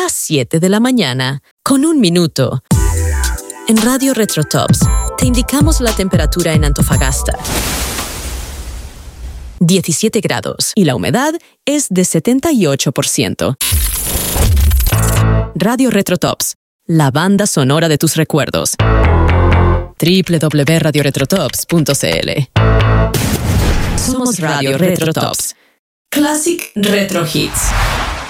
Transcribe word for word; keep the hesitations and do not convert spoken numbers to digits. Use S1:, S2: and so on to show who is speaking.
S1: las siete de la mañana, con un minuto. En Radio Retrotops, te indicamos la temperatura en Antofagasta. diecisiete grados y la humedad es de setenta y ocho por ciento. Radio Retrotops, la banda sonora de tus recuerdos. doble u doble u doble u punto radio retrotops punto c l. Somos Radio Retrotops. Classic Retro Hits.